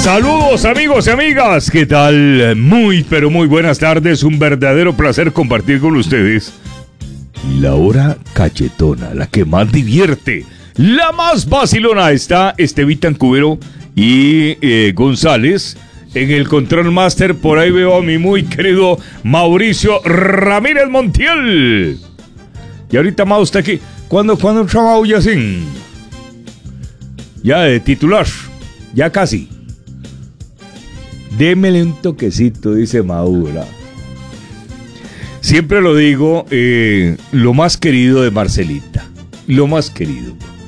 Saludos amigos y amigas, ¿qué tal? Muy pero muy buenas tardes, un verdadero placer compartir con ustedes la hora cachetona, la que más divierte, la más vacilona. Está Estevita Cubero y González en el Control Master. Por ahí veo a mi muy querido Mauricio Ramírez Montiel. Y ahorita más usted aquí, ¿cuándo trabajo ya sin? Ya de titular, ya casi. Démele un toquecito, dice Maura. Siempre lo digo, lo más querido de Marcelita. Lo más querido.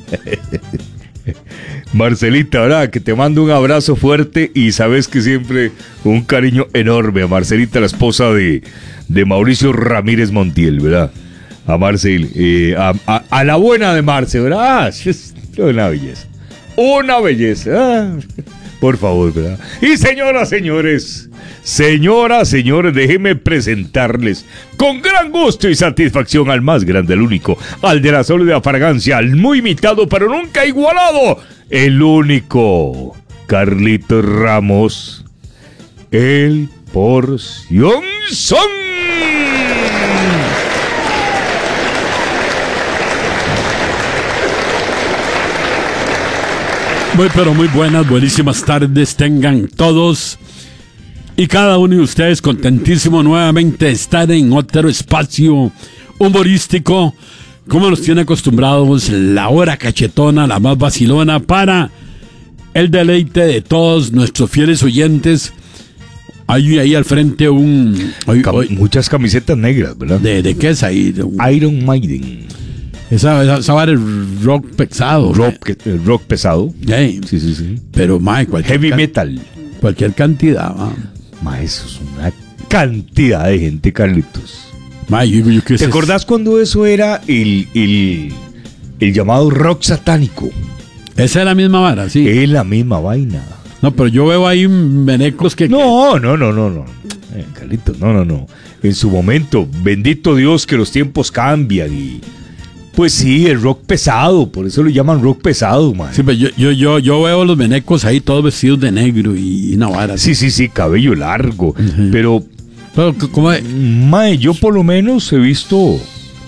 Marcelita, ¿verdad? Que te mando un abrazo fuerte y sabes que siempre un cariño enorme a Marcelita, la esposa de Mauricio Ramírez Montiel, ¿verdad? A Marcel, a la buena de Marce, ¿verdad? Una belleza. Una belleza. Por favor, ¿verdad? Y señoras, señores, déjenme presentarles con gran gusto y satisfacción al más grande, al único, al de la sólida fragancia, al muy imitado pero nunca igualado, el único, Carlitos Ramos, el Porción Son. Muy pero muy buenísimas tardes tengan todos y cada uno de ustedes. Contentísimo nuevamente de estar en otro espacio humorístico, como nos tiene acostumbrados la hora cachetona, la más vacilona, para el deleite de todos nuestros fieles oyentes. Hay ahí al frente muchas camisetas negras, ¿verdad? ¿De qué es ahí? Iron Maiden. Esa va el rock pesado. El rock pesado. Sí. Pero, heavy metal. Cualquier cantidad, Eso es una cantidad de gente, Carlitos. ¿Te acordás cuando eso era el llamado rock satánico? Esa es la misma vara, sí. Es la misma vaina. No, pero yo veo ahí venecos que... No. Carlitos, no. En su momento, bendito Dios que los tiempos cambian y... Pues sí, el rock pesado, por eso lo llaman rock pesado, man. Sí, pero yo veo los venecos ahí todos vestidos de negro y una vara. Sí, cabello largo. Uh-huh. Pero ¿cómo es? Mae, yo por lo menos he visto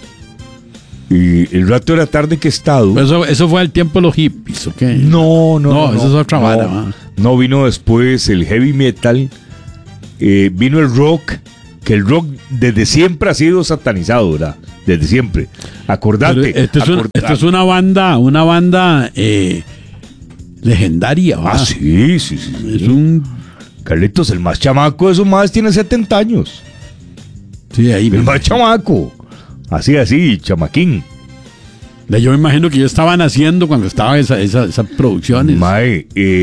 el rato de la tarde que he estado. Pero eso fue el tiempo de los hippies, ¿ok? No, eso es otra vara. No, vino después el heavy metal, vino el rock, que el rock desde siempre ha sido satanizado, ¿verdad? Desde siempre. Acordate. Esto es una banda legendaria, ¿va? Ah, sí. Es un... Carlitos, el más chamaco de esos más tiene 70 años. Sí, ahí. El más chamaco. Así, chamaquín. Yo me imagino que ya estaban haciendo cuando estaban esas producciones. Mae,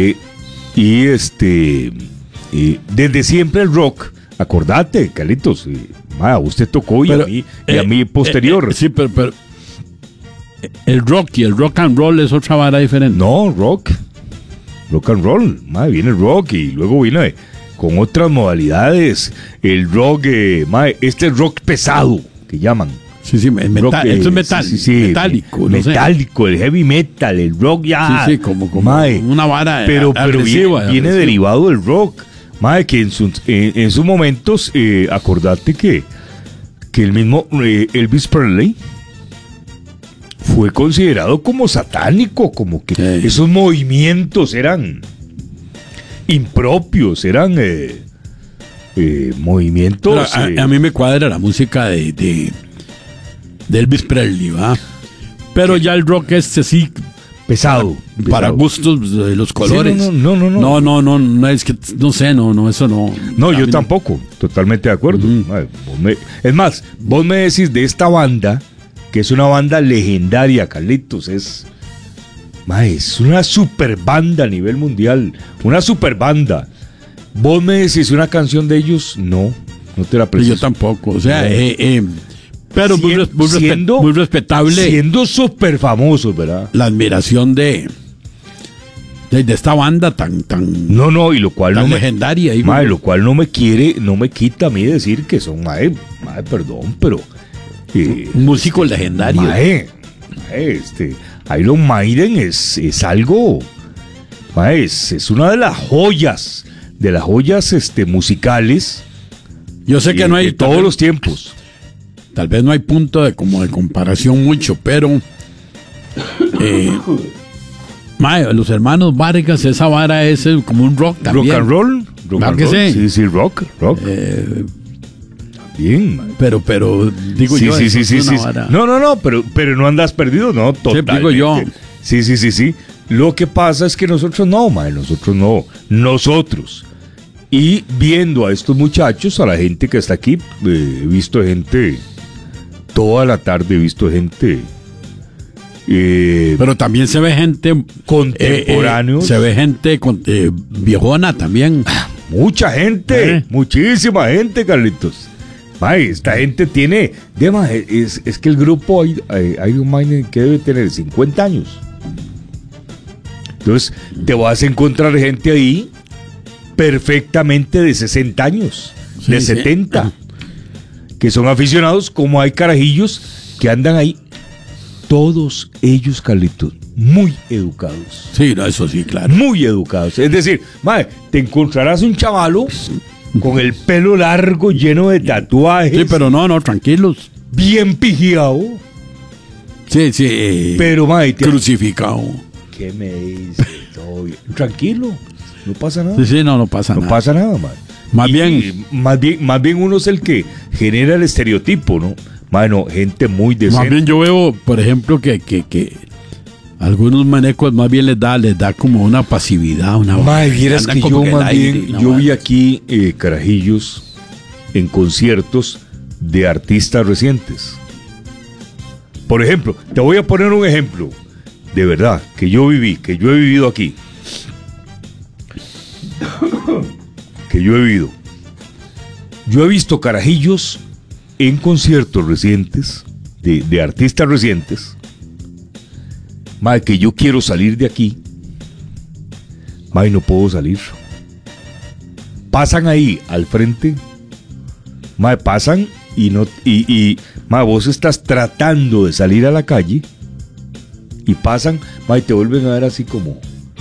desde siempre el rock. Acordate, Carlitos. Usted tocó y a mí posterior. Sí, pero el rock y el rock and roll es otra vara diferente. No, rock and roll. Viene el rock y luego viene con otras modalidades. El rock, este es rock pesado que llaman. Sí, esto es metal. Sí, metálico. Metálico, el heavy metal, el rock ya. Sí, como una vara pero agresiva. Viene derivado del rock. Que en sus momentos, acordate que el mismo Elvis Presley fue considerado como satánico, como que esos movimientos eran impropios, eran movimientos... A mí me cuadra la música de Elvis Presley, ¿va? Pero ya el rock sí... Pesado. Para gustos de los colores. Sí, no. No, es que no sé, eso no. No, yo tampoco, totalmente de acuerdo. Es más, vos me decís de esta banda, que es una banda legendaria, Carlitos, es una super banda a nivel mundial, una super banda. Vos me decís una canción de ellos, no te la preciso. Yo tampoco, o sea, pero muy respetable. Siendo súper famosos, ¿verdad? La admiración de esta banda tan No, y lo cual tan legendaria. Lo cual no me quita a mí decir que son, perdón, pero... músicos legendarios. Iron Maiden es algo... Mae, es una de las joyas musicales. Yo sé que no hay de todos los tiempos. Tal vez no hay punto de comparación mucho, pero mae, los hermanos Vargas, esa vara es como un rock también. Rock and roll. Sí? Sí, rock. Bien. Pero digo Sí. Vara. No, pero no andas perdido, no, totalmente. Sí, digo yo. Sí. Lo que pasa es que nosotros no. Nosotros. Y viendo a estos muchachos, a la gente que está aquí, he visto gente, toda la tarde he visto gente. Pero también se ve gente contemporáneos. Se ve gente viejona también. Mucha gente, muchísima gente, Carlitos. Mae, esta gente tiene, es que el grupo Iron Maiden que debe tener 50 años. Entonces, te vas a encontrar gente ahí perfectamente de 60 años, de 70, que son aficionados, como hay carajillos que andan ahí. Todos ellos, Carlitos, muy educados. Sí, no, eso sí, claro. Muy educados. Es decir, mae, te encontrarás un chavalo con el pelo largo, lleno de tatuajes. Sí, pero no, tranquilos. Bien pijiado. Sí. Pero, mae, crucificado. ¿Qué me dice? Todo bien. Tranquilo. No pasa nada. Sí, no pasa nada. No pasa nada, mae. Más bien uno es el que genera el estereotipo, ¿no? Mano, gente muy decente. Más bien yo veo, por ejemplo, que algunos manecos más bien les da como una pasividad, una... Mae, vieras que yo más bien, yo vi aquí carajillos en conciertos de artistas recientes. Por ejemplo, te voy a poner un ejemplo, de verdad, que yo he vivido aquí. Yo he visto carajillos en conciertos recientes, de artistas recientes, mae, que yo quiero salir de aquí, mae, no puedo salir. Pasan ahí al frente, mae, pasan y mae, vos estás tratando de salir a la calle y pasan, mae, te vuelven a ver así como,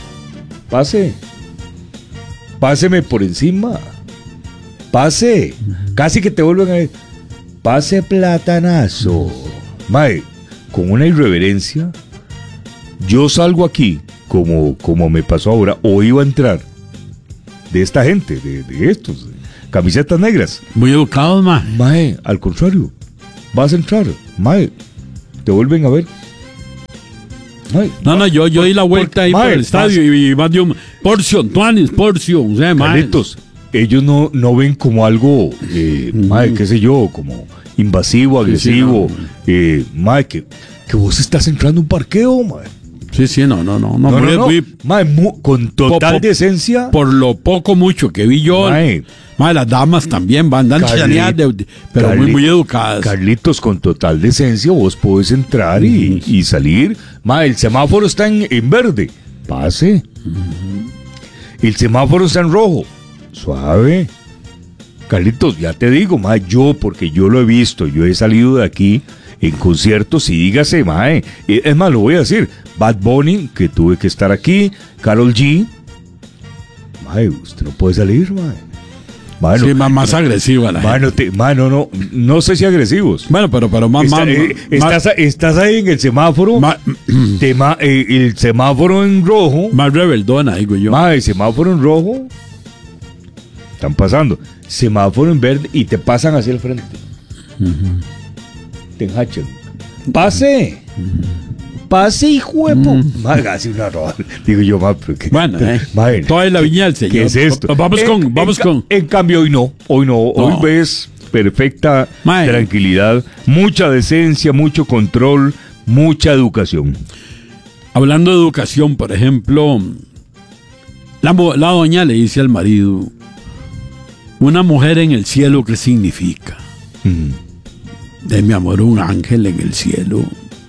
páseme por encima, pase, casi que te vuelven a ver. Pase platanazo. Mae, con una irreverencia. Yo salgo aquí, como me pasó ahora, o iba a entrar, de esta gente, de estos, camisetas negras. Muy educados, mae. Mae, al contrario, vas a entrar, mae, te vuelven a ver. Mae, no, yo di la vuelta ahí por el estadio y más de un porción, o sea, mae. Carlitos, ellos no ven como algo, mae, qué sé yo, como invasivo, agresivo, mae, que vos estás entrando a un parqueo, mae. Sí, no, mae, con total decencia. Por lo mucho que vi yo, mae, las damas también van dando chaneadas, pero muy educadas. Carlitos, con total decencia, vos podés entrar y salir. Mae, el semáforo está en verde, pase. El semáforo está en rojo, suave. Carlitos, ya te digo, mae, porque yo lo he visto, yo he salido de aquí en conciertos y dígase, mae, es más, lo voy a decir, Bad Bunny, que tuve que estar aquí, Karol G, mae, usted no puede salir, mae. Sí, más agresiva la gente. No sé si agresivos. Bueno, pero más... Estás ahí en el semáforo, el semáforo en rojo. Más rebeldona, digo yo. Mae, el semáforo en rojo, están pasando. Semáforo en verde y te pasan hacia el frente. Te enhachan. Pase, hijo de puta. Así una roja. Digo yo, pero que. Bueno, toda la viña del Señor. ¿Qué es esto? Vamos con. En cambio, hoy no. Hoy ves perfecta tranquilidad, mucha decencia, mucho control, mucha educación. Hablando de educación, por ejemplo, la doña le dice al marido: una mujer en el cielo, ¿qué significa? De mi amor, un ángel en el cielo.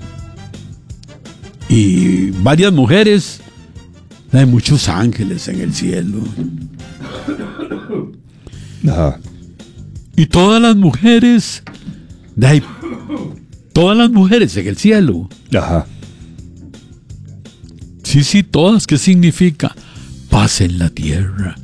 Y varias mujeres, hay muchos ángeles en el cielo. Ajá. Y todas las mujeres, todas las mujeres en el cielo. Ajá. Sí, todas, ¿qué significa? paz en la tierra.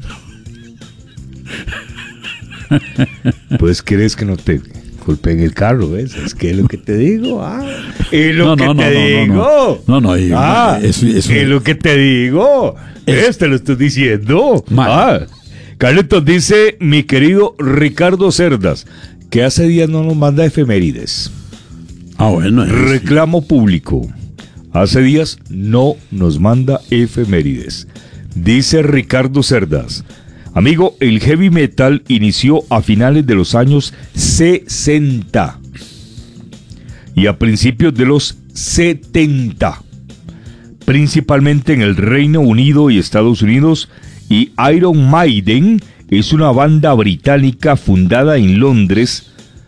Pues crees que no te golpeen el carro, ¿ves? Es que es lo que te digo. Es lo que te digo. Es lo que te digo. Te lo estoy diciendo. Carlitos dice, mi querido Ricardo Cerdas, que hace días no nos manda efemérides. Bueno. Reclamo público. Hace días no nos manda efemérides. Dice Ricardo Cerdas, amigo, el heavy metal inició a finales de los años 60 y a principios de los 70, principalmente en el Reino Unido y Estados Unidos, y Iron Maiden es una banda británica fundada en Londres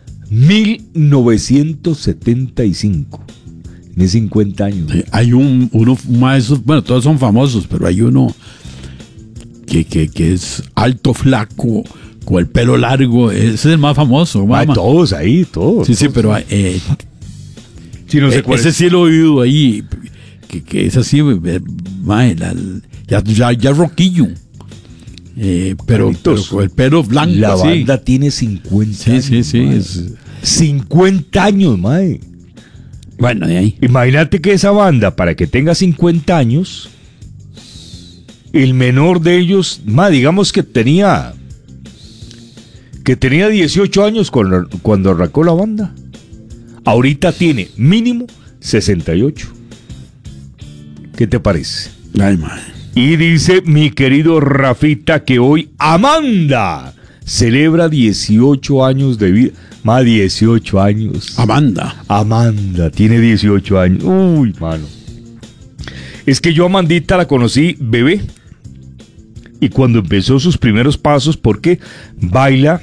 1975. Tiene 50 años. Hay uno de esos, bueno, todos son famosos, pero hay uno que es alto, flaco, con el pelo largo. Ese es el más famoso. Todos ahí, todos. Sí, pero sí, no sé cuál ese sí lo he oído ahí, que es así, ya roquillo. Pero con el pelo blanco. La banda tiene 50 años. Sí. 50 años, mae. Bueno, de ahí. Imagínate que esa banda, para que tenga 50 años, el menor de ellos, digamos que tenía 18 años cuando arrancó la banda. Ahorita tiene mínimo 68. ¿Qué te parece? Ay, madre. Y dice mi querido Rafita que hoy Amanda celebra 18 años de vida. Más 18 años. Amanda tiene 18 años. Uy, mano. Es que yo a Amandita la conocí bebé. Y cuando empezó sus primeros pasos, porque baila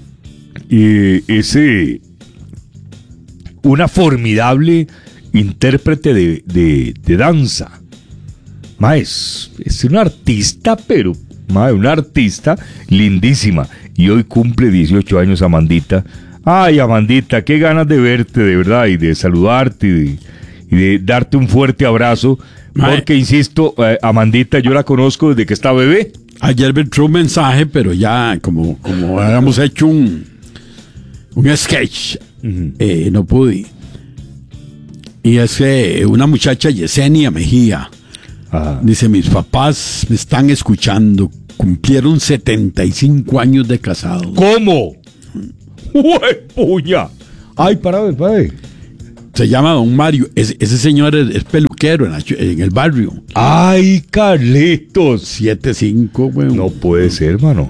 una formidable intérprete de danza. Es una artista, pero una artista lindísima. Y hoy cumple 18 años Amandita. Ay, Amandita, qué ganas de verte, de verdad, y de saludarte y de darte un fuerte abrazo. Porque, insisto, Amandita, yo la conozco desde que está bebé. Ayer me entró un mensaje, pero ya como habíamos hecho un sketch, no pude. Y es una muchacha, Yesenia Mejía, dice, mis papás me están escuchando, cumplieron 75 años de casado. ¿Cómo? ¡Uy, puña! Ay, para ver. Se llama Don Mario. Ese señor es peluquero en el barrio. ¡Ay, Carlitos! 75, weón. No puede ser, hermano.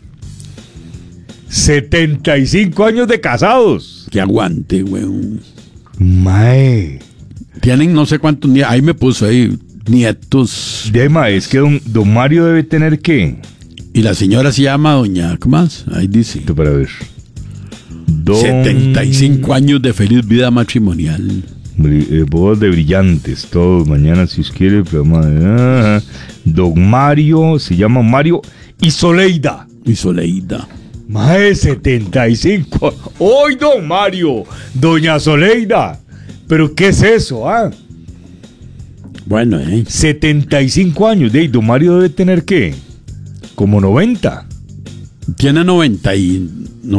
75 años de casados. Que aguante, weón. Mae. Tienen no sé cuántos nietos. Ahí me puso nietos. Es que don Mario debe tener ¿qué? Y la señora se llama doña, ¿qué más? Ahí dice. Para ver. 75 años de feliz vida matrimonial. Bodas de brillantes, todos mañana si os quiere. Don Mario, se llama Mario y Soleida. Mae, 75. ¡Hoy, don Mario! Doña Soleida. ¿Pero qué es eso, Bueno, 75 años. Don Mario debe tener ¿qué? Como 90. Tiene 90 y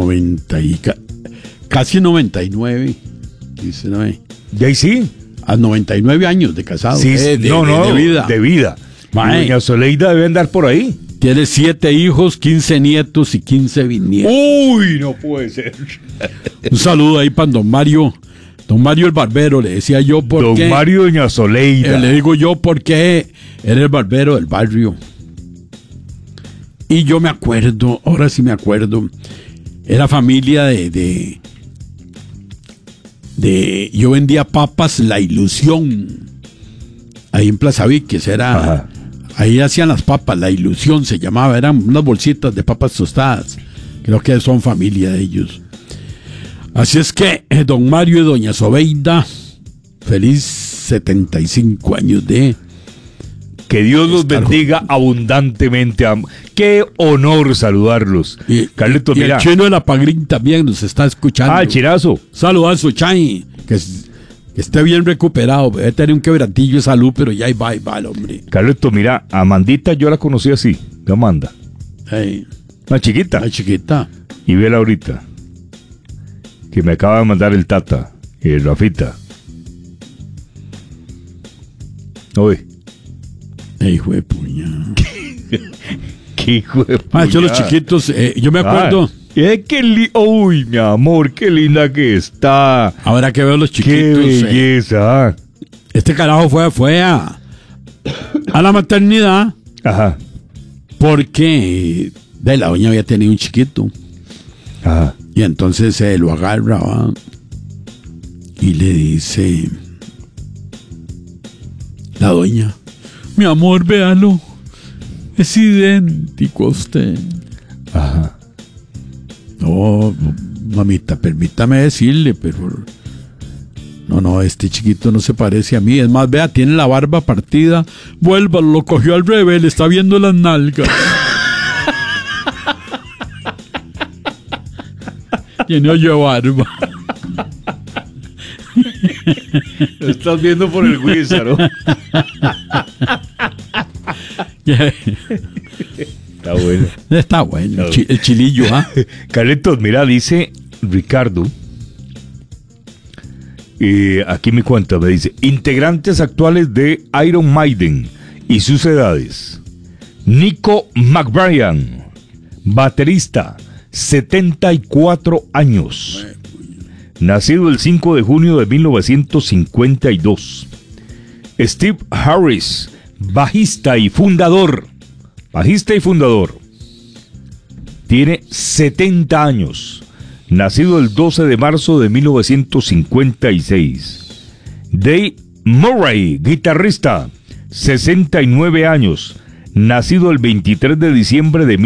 casi 99. Dice, ¿no? ¿Y ahí sí? A 99 años de casado. Sí, de vida. De vida. Doña Soleida debe andar por ahí. Tiene 7 hijos, 15 nietos y 15 bisnietos. Uy, no puede ser. Un saludo ahí para don Mario. Don Mario el barbero, le decía yo porque... Don Mario y doña Soleida. Le digo yo porque era el barbero del barrio. Y yo me acuerdo, ahora sí me acuerdo, era familia de yo vendía papas La Ilusión, ahí en Plaza Víquez, ahí hacían las papas, La Ilusión se llamaba, eran unas bolsitas de papas tostadas, creo que son familia de ellos. Así es que don Mario y doña Sobeida, feliz 75 años de... Que Dios los bendiga abundantemente. Qué honor saludarlos. Carlitos, mira. El chino de la Pagrín también nos está escuchando. Chirazo. Saludazo, Chay. Que Que esté bien recuperado. Debe tener un quebrantillo de salud, pero ya ahí va el hombre. Carleto, mira, Amandita yo la conocí así, de Amanda. Hey, Una chiquita. la chiquita. Y vela ahorita. Que me acaba de mandar el Tata, el Rafita. Oye. Hijo de puña. Qué hijo de Yo los puñada. chiquitos, yo me acuerdo. Uy, mi amor, qué linda que está. Ahora que veo los Qué chiquitos. belleza. Este carajo fue a la maternidad Ajá, porque de la doña había tenido un chiquito. ajá. Y entonces se lo agarra, ¿va? Y le dice la doña: mi amor, véalo, es idéntico a usted. Ajá. No, mamita, permítame decirle, pero no, este chiquito no se parece a mí. Es más, vea, tiene la barba partida. Vuélvalo, lo cogió al revés, le está viendo las nalgas. Tiene hoyo barba. Lo estás viendo por el Wizard, ¿no? Está bueno. Está bueno, el chilillo, ¿ah? Carlitos, mira, dice Ricardo. Aquí me cuenta, me dice: integrantes actuales de Iron Maiden y sus edades. Nico McBrien, baterista, 74 años. Nacido el 5 de junio de 1952. Steve Harris, bajista y fundador. Tiene 70 años. Nacido el 12 de marzo de 1956. Dave Murray, guitarrista, 69 años. Nacido el 23 de diciembre de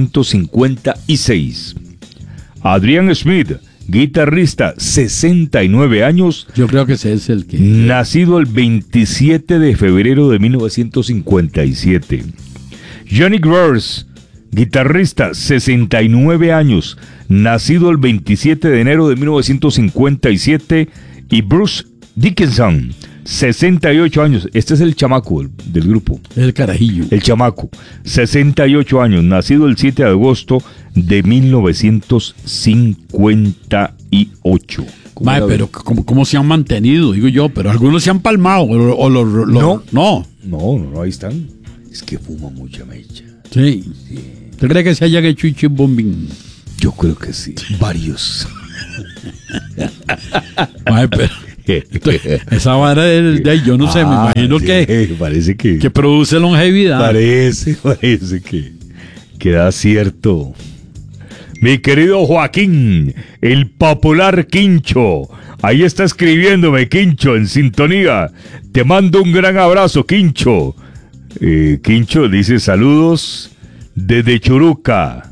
1956. Adrian Smith, guitarrista, 69 años. Yo creo que ese es el que... Nacido el 27 de febrero de 1957. Johnny Gross, guitarrista, 69 años. Nacido el 27 de enero de 1957. Y Bruce Dickinson, 68 años. Este es el chamaco del grupo. El carajillo. El chamaco, 68 años. Nacido el 7 de agosto de 1958. Mae, pero ¿cómo se han mantenido? Digo yo, pero algunos se han palmado. No. No, ahí están. Es que fuma mucha mecha. Sí. ¿Usted cree que se hayan hecho un bombín? Yo creo que sí. Varios. Mae, pero esa vara de yo no sé, me imagino sí, que parece que produce longevidad. Parece que da cierto. Mi querido Joaquín, el popular Quincho. Ahí está escribiéndome, Quincho, en sintonía. Te mando un gran abrazo, Quincho. Quincho dice: saludos desde Churuca.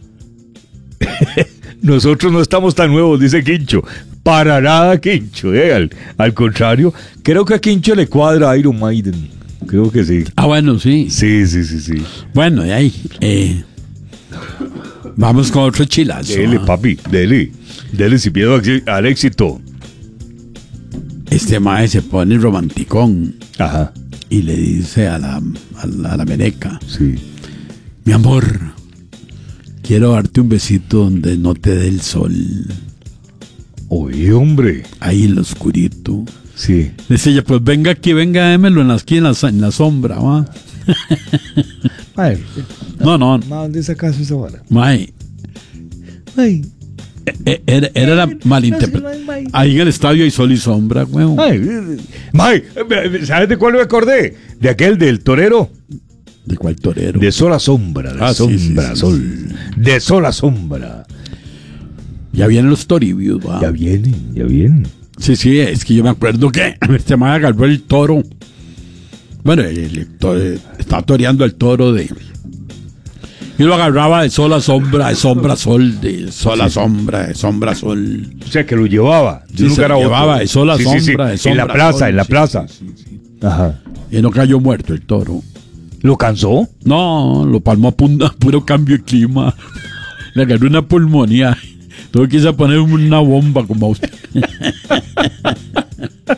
Nosotros no estamos tan nuevos, dice Quincho. Para nada, Quincho. Al contrario, creo que a Quincho le cuadra Iron Maiden. Creo que sí. Bueno, sí. Sí. Bueno, de ahí. Vamos con otro chilazo. Dele, papi, dele sin miedo al éxito. Este mae se pone romanticón. Ajá. Y le dice a la meneca: Sí. mi amor, quiero darte un besito donde no te dé el sol. Oye, hombre. Ahí en lo oscurito. Sí. Dice ella: pues venga aquí, venga, démelo en la sombra, ¿va? Ay, No. ¿dónde sacas esa vara? Mae. Ay. Era la malinterpretación. Ahí en el estadio hay sol y sombra, weón. ¿Sabes de cuál me acordé? De aquel del torero. ¿De cuál torero? De sol a sombra. De sombra a sol. Sí. De sol a sombra. Ya vienen los toribios, va. Ya vienen. Sí, es que yo me acuerdo que este mae agarró el toro. Bueno, estaba toreando el toro de... Y lo agarraba de sol a sombra, de sombra a sol, de sol a sombra, de sombra a sol. O sea, que lo llevaba de un lugar a otro. Llevaba de sol a sombra, de sombra en la plaza, a sol. plaza. Sí. Ajá. Y no cayó muerto el toro. ¿Lo cansó? No, lo palmó a puro cambio de clima. Le agarró una pulmonía. Tuve que irse a poner una bomba como a usted.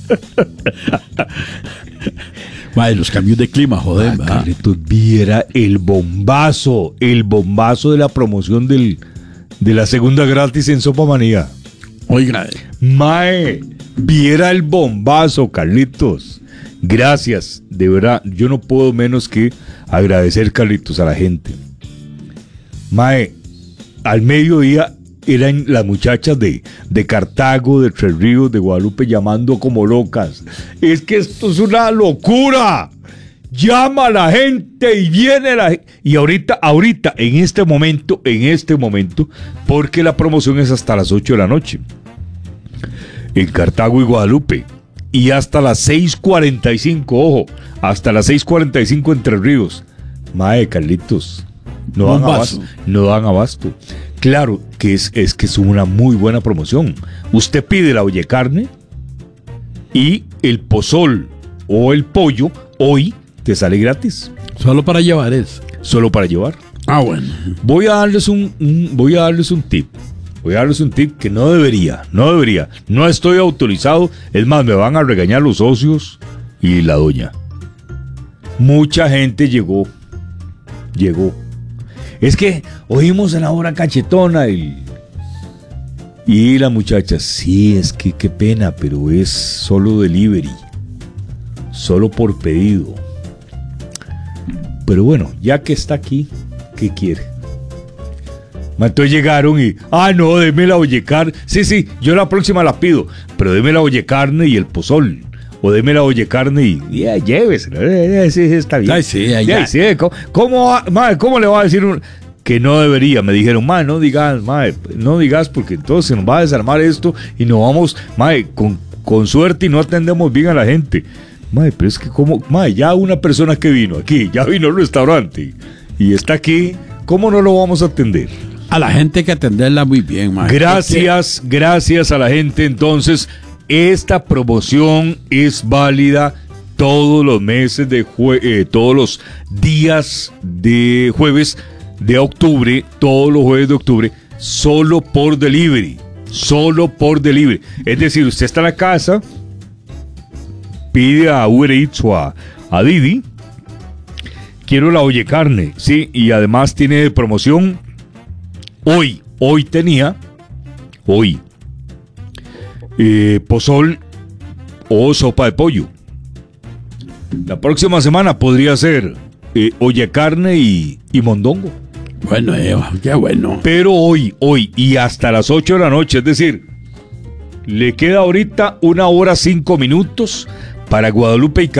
Mae, los cambios de clima, joder. Carlitos, viera el bombazo de la promoción de la segunda gratis en Sopa Manía. Oiga. Mae, viera el bombazo, Carlitos. Gracias, de verdad, yo no puedo menos que agradecer, Carlitos, a la gente. Mae, al mediodía eran las muchachas de Cartago, de Tres Ríos, de Guadalupe llamando como locas. Es que esto es una locura. Llama a la gente y viene la gente. Y ahorita, en este momento, porque la promoción es hasta las 8 de la noche. En Cartago y Guadalupe. Y hasta las 6:45, ojo, hasta las 6:45 en Tres Ríos. Mae, Carlitos, no dan abasto. Claro que es una muy buena promoción. Usted pide la ollecarne y el pozol o el pollo hoy te sale gratis. Solo para llevar eso. Solo para llevar. Ah, bueno. Voy a darles un tip. Voy a darles un tip que no debería. No estoy autorizado. Es más, me van a regañar los socios y la doña. Mucha gente llegó. Es que oímos en la hora cachetona y la muchacha, sí, es que qué pena, pero es solo delivery. Solo por pedido. Pero bueno, ya que está aquí, ¿qué quiere? Entonces llegaron y, no, deme la ollecarne. Sí, yo la próxima la pido, pero deme la ollecarne y el pozol. O deme la ollecarne y llévesela. Sí, está bien. Ay, sí, ¿Cómo le va a decir que no debería? Me dijeron, no digas, porque entonces se nos va a desarmar esto y nos vamos, con suerte y no atendemos bien a la gente. Pero es que ya una persona que vino aquí, ya vino al restaurante y está aquí, ¿cómo no lo vamos a atender? A la gente hay que atenderla muy bien, mae. Gracias a la gente. Entonces, esta promoción es válida todos los meses todos los días de jueves de octubre, todos los jueves de octubre, solo por delivery. Es decir, usted está en la casa, pide a Uber Eats o a Didi, quiero la ollecarne, sí, y además tiene de promoción, hoy tenía, pozol o sopa de pollo. La próxima semana podría ser ollecarne y mondongo. Bueno, qué bueno. Pero hoy y hasta las 8 de la noche, es decir, le queda ahorita 1 hora 5 minutos para Guadalupe y